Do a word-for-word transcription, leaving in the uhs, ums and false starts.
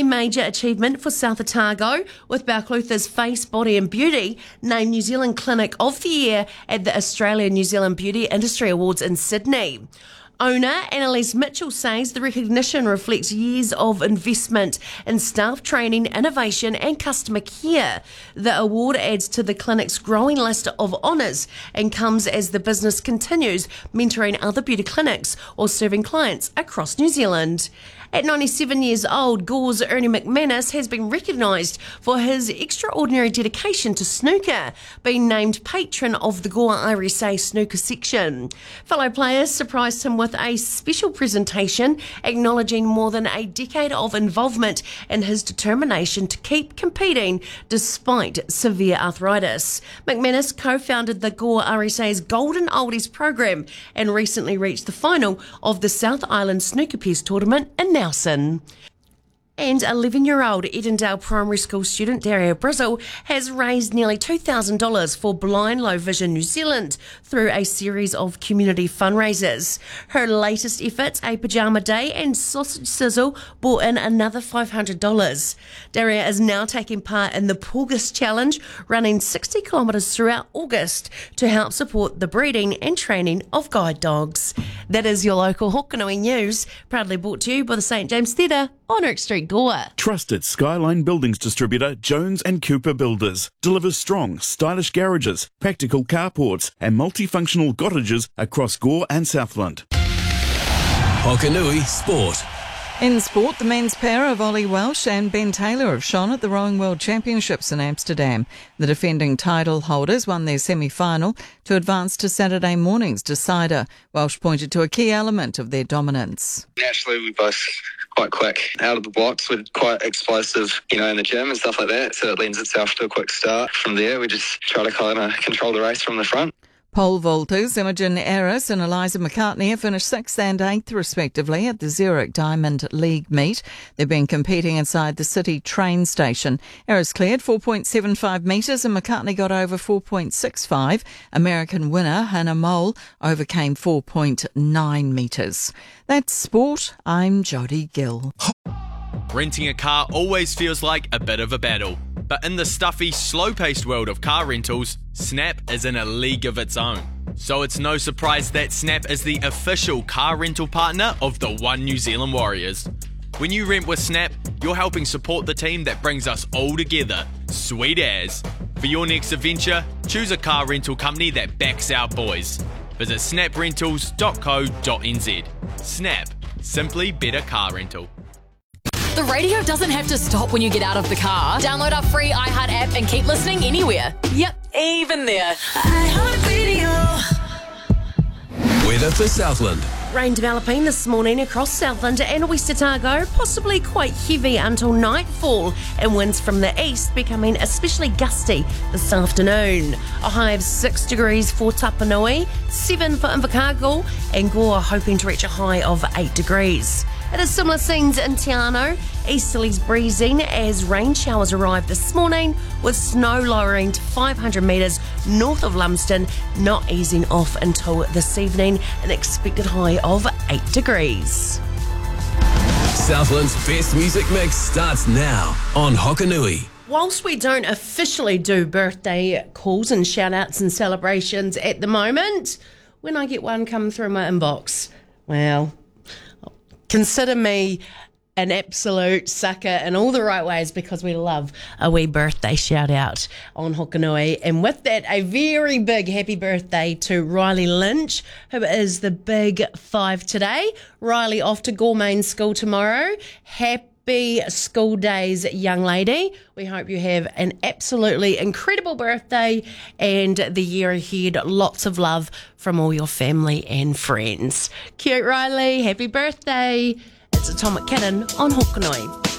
a major achievement for South Otago, with Balclutha's Face, Body and Beauty named New Zealand Clinic of the Year at the Australian New Zealand Beauty Industry Awards in Sydney. Owner Annalise Mitchell says the recognition reflects years of investment in staff training, innovation and customer care. The award adds to the clinic's growing list of honours and comes as the business continues mentoring other beauty clinics or serving clients across New Zealand. At ninety-seven years old, Gore's Ernie McManus has been recognised for his extraordinary dedication to snooker, being named patron of the Gore I R S A snooker section. Fellow players surprised him with a special presentation acknowledging more than a decade of involvement and his determination to keep competing despite severe arthritis. McManus co-founded the Gore I R S A's Golden Oldies program and recently reached the final of the South Island Snooker Pairs tournament in Nelson. And eleven-year-old Edendale Primary School student Daria Brizzle has raised nearly two thousand dollars for Blind Low Vision New Zealand through a series of community fundraisers. Her latest efforts, a pyjama day and sausage sizzle, brought in another five hundred dollars. Daria is now taking part in the Porgus Challenge, running sixty kilometres throughout August to help support the breeding and training of guide dogs. That is your local Hokanui news, proudly brought to you by the Saint James Theatre on Oak Street, Gore. Trusted Skyline Buildings distributor Jones and Cooper Builders delivers strong, stylish garages, practical carports and multifunctional cottages across Gore and Southland. Hokanui Sport. In sport, the men's pair of Ollie Welsh and Ben Taylor have shone at the Rowing World Championships in Amsterdam. The defending title holders won their semi-final to advance to Saturday morning's decider. Welsh pointed to a key element of their dominance. Naturally, we both quite quick out of the blocks. We're quite explosive, you know, in the gym and stuff like that. So it lends itself to a quick start. From there, we just try to kind of control the race from the front. Pole vaulters Imogen Aris and Eliza McCartney have finished sixth and eighth respectively at the Zurich Diamond League meet. They've been competing inside the city train station. Aris cleared four point seven five metres and McCartney got over four point six five. American winner Hannah Mole overcame four point nine metres. That's sport. I'm Jodie Gill. Renting a car always feels like a bit of a battle. But in the stuffy, slow-paced world of car rentals, Snap is in a league of its own. So it's no surprise that Snap is the official car rental partner of the One New Zealand Warriors. When you rent with Snap, you're helping support the team that brings us all together. Sweet as. For your next adventure, choose a car rental company that backs our boys. Visit snap rentals dot co dot n z. Snap. Simply better car rental. The radio doesn't have to stop when you get out of the car. Download our free iHeart app and keep listening anywhere. Yep, even there. iHeartRadio. Weather for Southland. Rain developing this morning across Southland and West Otago, possibly quite heavy until nightfall, and winds from the east becoming especially gusty this afternoon. A high of six degrees for Tapanui, seven for Invercargill, and Gore hoping to reach a high of eight degrees. It is similar scenes in Te Anau. Easterlies breezing as rain showers arrived this morning, with snow lowering to five hundred metres north of Lumsden, not easing off until this evening, an expected high of eight degrees. Southland's best music mix starts now on Hokanui. Whilst we don't officially do birthday calls and shout-outs and celebrations at the moment, when I get one come through my inbox, well, consider me an absolute sucker in all the right ways, because we love a wee birthday shout out on Hokanui. And with that, a very big happy birthday to Riley Lynch, who is the big five today. Riley off to Gore Main School tomorrow. Happy school days, young lady. We hope you have an absolutely incredible birthday and the year ahead. Lots of love from all your family and friends. Cute Riley, happy birthday. It's a Tom McKinnon on Hokanui.